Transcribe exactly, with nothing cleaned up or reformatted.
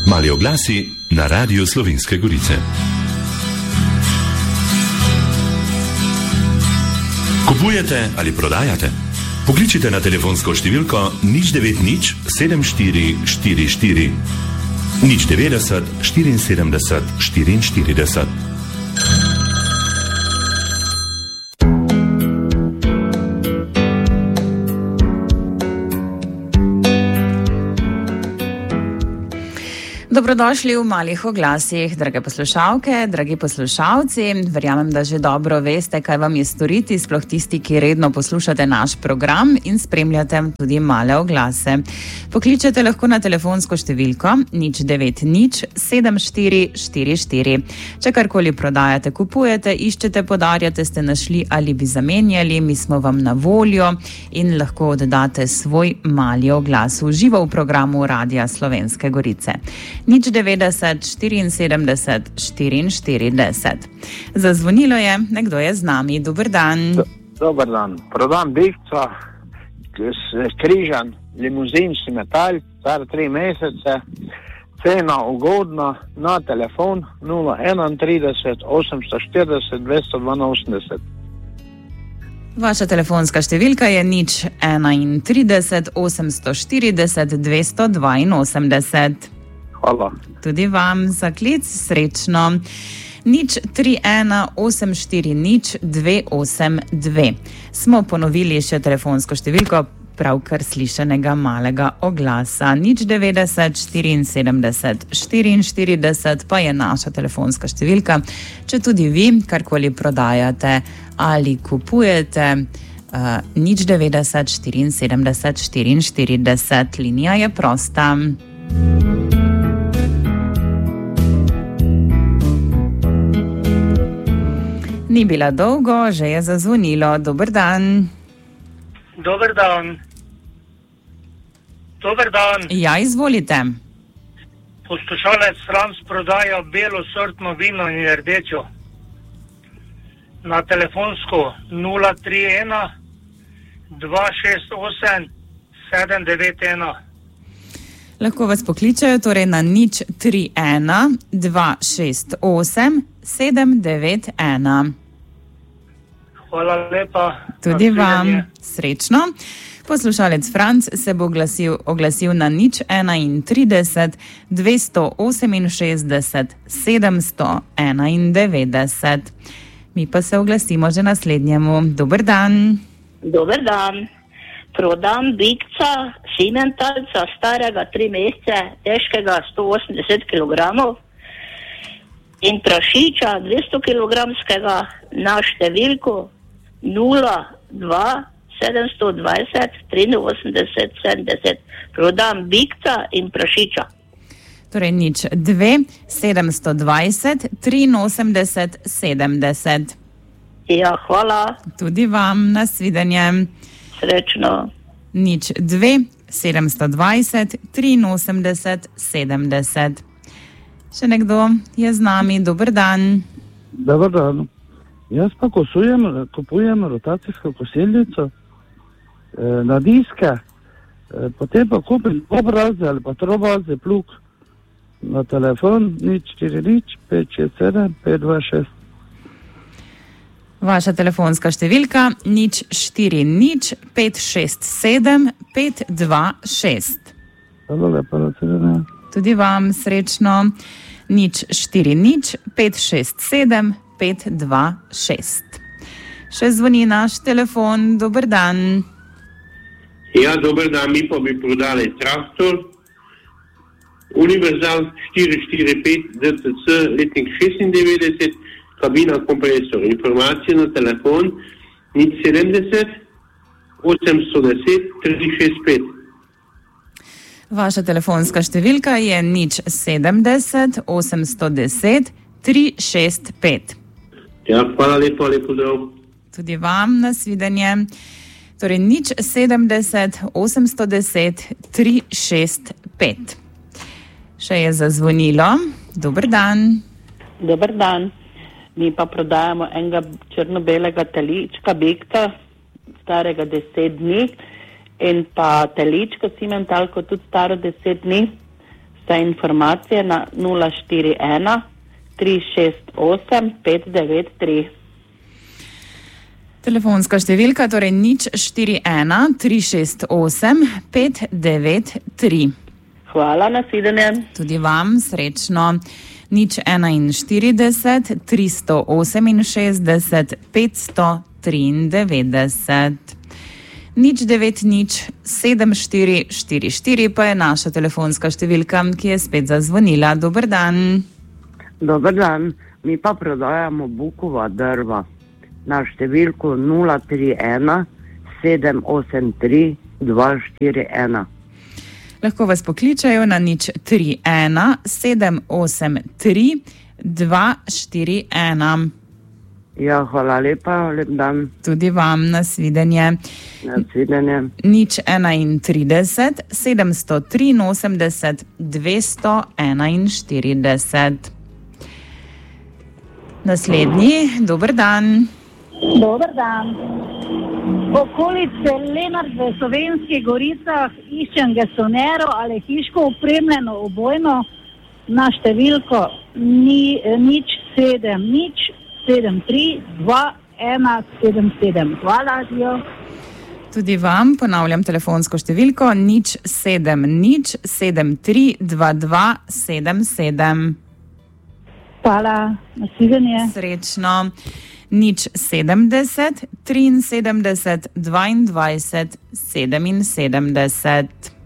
Mali oglasi na Radiu Slovenske Gorice. Kupujete ali prodajate? Pokličite na telefonsko številko nič devet nič sedem štiri štiri štiri nič devetdeset štiriinsedemdeset štiriinštirideset. Dobrodošli v Malih oglasih, drage poslušalke, dragi poslušalci. Verjamem, da že dobro veste, kaj vam je storiti, sploh tisti, ki redno poslušate naš program in spremljate tudi Male oglase. Pokličete lahko na telefonsko številko nič devet nič sedem štiri štiri štiri. Če karkoli prodajate, kupujete, iščete, podarjate, ste našli ali bi zamenjali, mi smo vam na voljo in lahko oddate svoj mali oglas v živo v programu Radia Slovenske Gorice. nič devetdeset štiriinsedemdeset štiriinštirideset. Zazvonilo je, nekdo je z nami. Dober dan. Do, dober dan. Prodam bikco, križan, limuzinski metal, star tri mesece, cena ugodna, na telefon nula enaintrideset osemsto štirideset dvesto dvainosemdeset. Vaša telefonska številka je nič enaintrideset osemsto štirideset dvesto dvainosemdeset. Hvala. Tudi vam za klic, srečno. nič tri ena osem štiri nič dve osem dve. Smo ponovili še telefonsko številko pravkar slišanega malega oglasa. nič devetdeset štiriinsedemdeset štiriinštirideset pa je naša telefonska številka. Če tudi vi karkoli prodajate ali kupujete, uh, nič devetdeset štiriinsedemdeset štiriinštirideset. Linija je prosta. Ni bila dolgo, že je zazvonilo. Dober dan. Dober dan. Dober dan. Ja, izvolite. Poslušalec Franc prodaja belo sortno vino in rdečo. Na telefonsko nula tri ena dva šest osem sedem devet ena. Lahko vas pokličajo torej na nič tri ena dva šest osem sedem devet ena. Hvala lepa. Tudi vam srečno. Poslušalec Franc se bo oglasil, oglasil na nič enaintrideset dvesto oseminšestdeset sedemsto enaindevetdeset. Mi pa se oglasimo že naslednjemu. Dober dan. Dober dan. Prodam bikca simentalca starega tri mesece, težkega sto osemdeset kilogramov in prašiča dvesto kilogramskega na številko nula dva sedemsto dvajset triinosemdeset sedemdeset. Prodam bikca in prašiča. Torej nič dve sedemsto dvajset triinosemdeset sedemdeset. Ja, hvala. Tudi vam, nasvidenje. Srečno. Nič dve sedemsto dvajset triinosemdeset sedemdeset. Še nekdo je z nami. Dober dan. Dober dan. Jaz pa kosujem, kupujem rotacijsko kosilnico eh, na diske, eh, potem pa kupim obraze ali pa trobaze plug na telefon nič štiri nič pet šest sedem pet dva šest. Vaša telefonska številka nič štiri nič pet šest sedem pet dva šest. Hvala lepa, nasvidenje. Tudi vam srečno. nič štiri nič pet šest sedem pet dva šest. Še zvoni naš telefon. Dober dan. Ja, dober dan, mi pa bi prodali traktor Univerzal štiri štiri pet D T C letnik šestindevetdeset, kabina kompresor. Informacije na telefon nič sedemdeset osemsto deset tri šest pet. Vaša telefonska številka je nič sedemdeset osemsto deset tri šest pet. Ja, hvala lepo, lepo zdrav. Tudi vam, nasvidenje. Torej nič sedemdeset osemsto deset tri šest pet. Še je zazvonilo. Dober dan. Dober dan. Mi pa prodajamo enega črno-belega telička, bikca, starega deset dni, in pa teličko simentalko, tudi staro deset dni. Za informacije na nula štiri ena tri šest osem pet devet tri. Telefonska številka, torej nič štiri ena tri šest osem pet devet tri. Hvala, nasvidenje. Tudi vam srečno. Nič enainštirideset tristo oseminšestdeset petsto triindevetdeset. Nič devet nič sedem štiri štiri štiri pa je naša telefonska številka, ki je spet zazvonila. Dober dan. Dober dan, mi pa prodajamo bukova drva na številko nula tri ena sedem osem tri dva štiri ena. Lahko vas pokličajo na nič tri ena sedem osem tri dva štiri ena. Ja, hvala lepa, lep dan. Tudi vam, nasvidenje. Nasvidenje. Nič enaintrideset sedemsto triinosemdeset dvesto enainštirideset. Naslednji, dober dan. Dober dan. Okolice Lenart v Slovenskih Goricah iščem gestonero ali hiško opremljeno obojno na številko ni, nič sedem nič sedem tri dva ena sedem sedem. Hvala, Dio. Tudi vam ponavljam telefonsko številko nič sedem nič sedem tri dva dva sedem sedem. Hvala, nasvidenje. Srečno. Nič sedemdeset triinsedemdeset dvaindvajset sedeminsedemdeset.